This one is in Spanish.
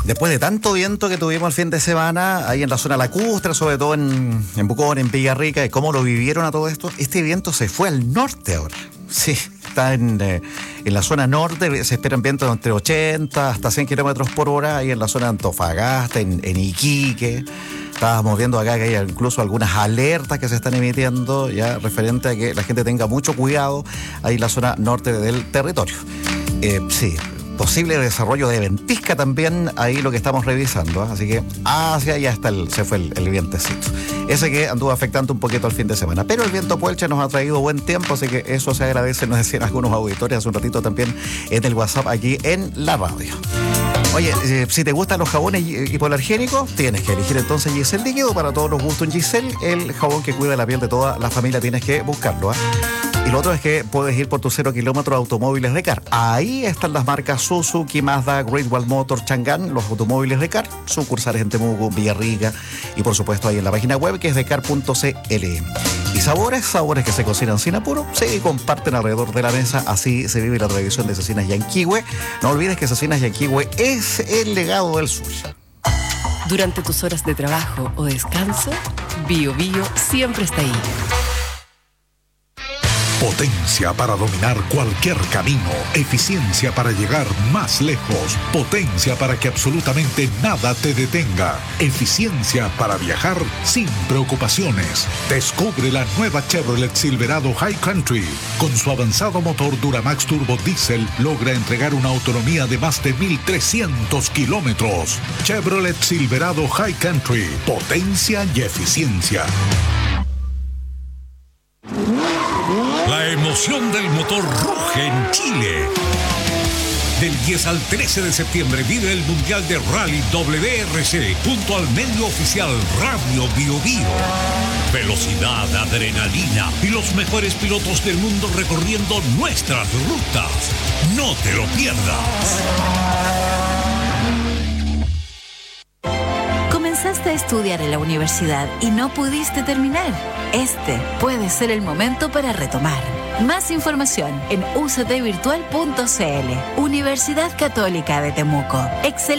Después de tanto viento que tuvimos el fin de semana, ahí en la zona lacustre, sobre todo en Pucón, en Villarrica, y cómo lo vivieron a todo esto, este viento se fue al norte ahora. Sí, está en la zona norte, se esperan vientos entre 80 hasta 100 kilómetros por hora, ahí en la zona de Antofagasta, en Iquique. Estábamos viendo acá que hay incluso algunas alertas que se están emitiendo ya referente a que la gente tenga mucho cuidado ahí en la zona norte del territorio. Sí, posible desarrollo de ventisca también, ahí lo que estamos revisando, ¿eh? Así que hacia allá está se fue el vientecito. Ese que anduvo afectando un poquito el fin de semana. Pero el viento puelche nos ha traído buen tiempo, así que eso se agradece, nos decían algunos auditores hace un ratito también en el WhatsApp aquí en la radio. Oye, si te gustan los jabones hipoalergénicos, tienes que elegir entonces Giselle Líquido para todos los gustos en Giselle, el jabón que cuida la piel de toda la familia, tienes que buscarlo, ¿eh? Y lo otro es que puedes ir por tus 0 kilómetros automóviles de CAR. Ahí están las marcas Suzuki, Mazda, Great Wall Motor, Chang'an, los automóviles de CAR, sucursales en Temuco, Villarrica y por supuesto ahí en la página web que es de car.cl. Y sabores que se cocinan sin apuro, se comparten alrededor de la mesa, así se vive la tradición de Cecinas Yanquihue. No olvides que Cecinas Yanquihue es el legado del sur. Durante tus horas de trabajo o descanso, Bio Bio siempre está ahí. Potencia para dominar cualquier camino, eficiencia para llegar más lejos, potencia para que absolutamente nada te detenga, eficiencia para viajar sin preocupaciones. Descubre la nueva Chevrolet Silverado High Country. Con su avanzado motor Duramax Turbo Diesel logra entregar una autonomía de más de 1.300 kilómetros. Chevrolet Silverado High Country, potencia y eficiencia. La emoción del motor ruge en Chile. Del 10 al 13 de septiembre vive el Mundial de Rally WRC junto al medio oficial Radio Bio Bio. Velocidad, adrenalina y los mejores pilotos del mundo recorriendo nuestras rutas. No te lo pierdas. Comenzaste a estudiar en la universidad y no pudiste terminar. Este puede ser el momento para retomar. Más información en uctvirtual.cl. Universidad Católica de Temuco. Excelente.